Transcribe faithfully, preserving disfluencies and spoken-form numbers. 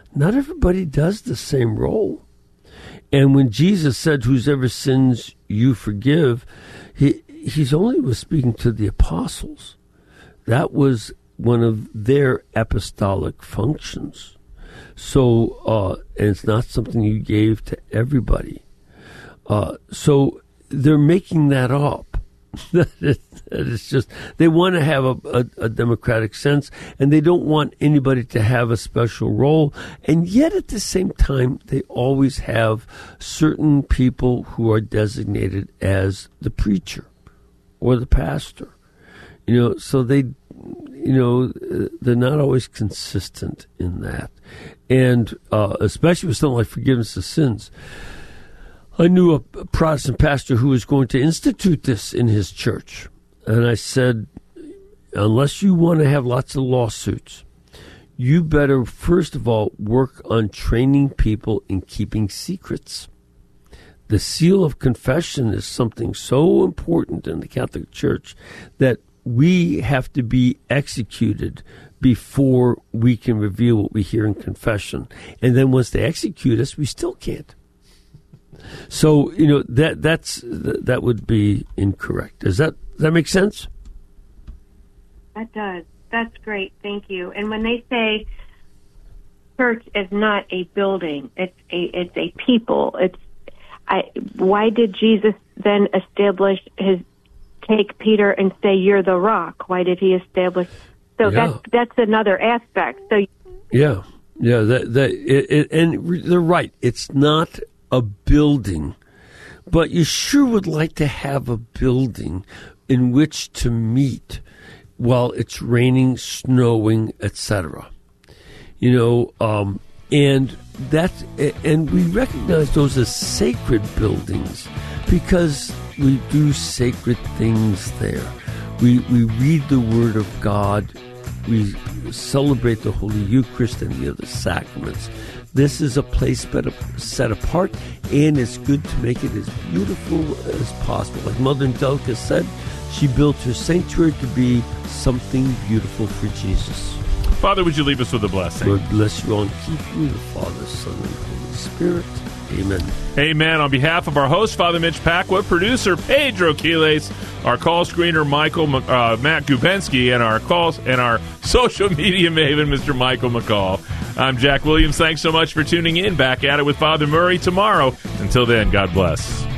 not everybody does the same role. And when Jesus said, whosever sins you forgive, he he's only was speaking to the apostles. That was one of their apostolic functions. So, uh, and it's not something you gave to everybody. Uh, so they're making that up. It's just, they want to have a, a, a democratic sense, and they don't want anybody to have a special role. And yet at the same time, they always have certain people who are designated as the preacher or the pastor. You know, so they, you know, they're not always consistent in that. And uh, especially with something like forgiveness of sins. I knew a Protestant pastor who was going to institute this in his church. And I said, unless you want to have lots of lawsuits, you better, first of all, work on training people in keeping secrets. The seal of confession is something so important in the Catholic Church that we have to be executed before we can reveal what we hear in confession. And then once they execute us, we still can't. So, you know, that that's that would be incorrect. Does that does that make sense? That does. That's great. Thank you. And when they say church is not a building, it's a it's a people. It's I, why did Jesus then establish his take Peter and say you're the rock? Why did he establish? So yeah. that's that's another aspect. So yeah, yeah. That that it, it, and they're right. It's not a building, but you sure would like to have a building in which to meet while it's raining, snowing, et cetera. You know, um, and that, and we recognize those as sacred buildings because we do sacred things there. We we read the Word of God. We celebrate the Holy Eucharist and the other sacraments. This is a place set apart, and it's good to make it as beautiful as possible. Like Mother Angelica said, she built her sanctuary to be something beautiful for Jesus. Father, would you leave us with a blessing? Lord bless you all and keep you, the Father, Son, and Holy Spirit. Amen. Amen. On behalf of our host, Father Mitch Pacwa, producer Pedro Quiles, our call screener Michael uh, Matt Gubensky, and our calls and our social media maven, Mister Michael McCall. I'm Jack Williams. Thanks so much for tuning in. Back at it with Father Murray tomorrow. Until then, God bless.